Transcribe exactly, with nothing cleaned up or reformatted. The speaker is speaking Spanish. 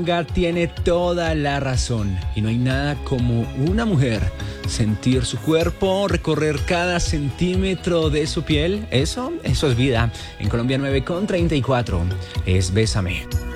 Ga tiene toda la razón y no hay nada como una mujer sentir su cuerpo, recorrer cada centímetro de su piel. Eso, eso es vida. En Colombia nueve con treinta y cuatro es Bésame.